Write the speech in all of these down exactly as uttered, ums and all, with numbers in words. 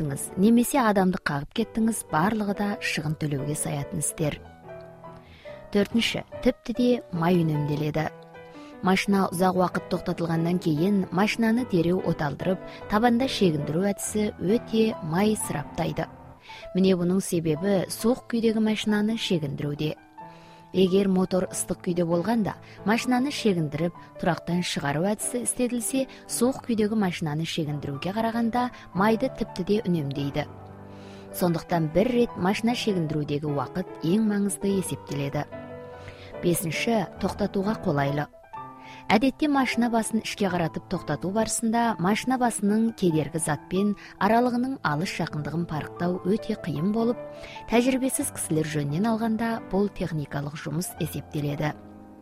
кеттіңіз, немесе адамды қағып кеттіңіз, барлығы да шығын төлеуге саятын істер. Төртінші, тіпті де май үнемделеді. Машина ұзақ уақыт тоқтатылғаннан кейін машинаны дереу оталдырып, табанда шегіндіру әдісі өте май сыраптайды. Міне бұның себебі суық күйдегі машинаны шегіндіруде. Егер мотор ыстық күйде болғанда, машинаны шегіндіріп, тұрақтан шығару әдісі істетілсе, суық күйдегі машинаны шегіндіруге қарағанда майды тіпті де үнемдейді. Сондықтан бір рет машина шегіндірудегі уақыт ең маңызды есептеледі. Бесінші, тоқтатуға қолайлы. Әдетте машина басын ішке қаратып тоқтату барысында машина басының кедергі затпен аралығының алыс жақындығын парықтау өте қиын болып, тәжірибесіз кісілер жөнінен алғанда бұл техникалық жұмыс есептеледі.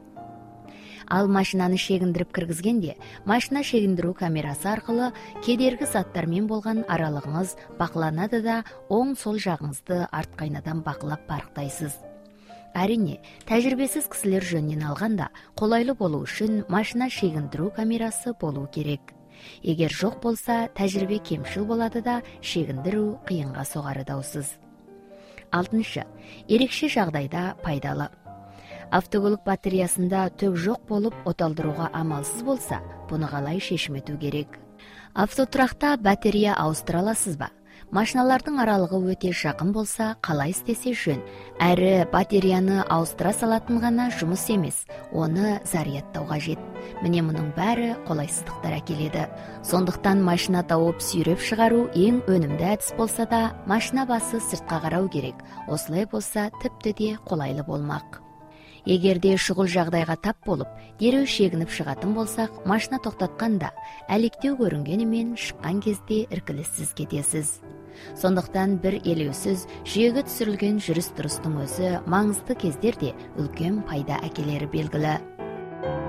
Ал машинаны шегіндіріп кіргізгенде, машина шегіндіру камерасы арқылы кедергі заттармен болған аралығыңыз бақыланады да, оң сол жағыңызды артқайнадан бақылап парықтайсыз. Әрине, тәжірибесіз кісілер жөнінен алғанда, қолайлы болу үшін машина шегіндіру камерасы болу керек. Егер жоқ болса, тәжірибе кемшіл болады да, шегіндіру қиынға соғары даусыз. Алтыншы, ерекше жағдайда пайдалы. Автокөлік батареясында төк жоқ болып, оталдыруға амалсыз болса, бұны қалай шешім ету керек? Автотұрақта батарея ауыстыра аласыз ба? Машиналардың аралығы өте жақын болса, қалай істесе жөн? Әрі батареяны ауыстыра салатын ғана жұмыс емес, оны зарядтау қажет. Міне мұның бәрі қолайсыздықтар әкеледі. Сондықтан машина тауып сүйреп шығару ең өнімді әдіс болса да, машина басы сыртқа қарау керек. Осылай болса, тіпті де қолайлы болмақ. Егерде шұғыл жағдайға тап болып, дереу шегініп шығатын болсақ, машина тоқтатқанда әлектеу көрінгенімен шыққан кезде іркіліссіз кетесіз. Сондықтан бір елеусіз жүйеге түсірілген жүріс-тұрыстың өзі маңызды кездерде үлкен пайда әкелері белгілі.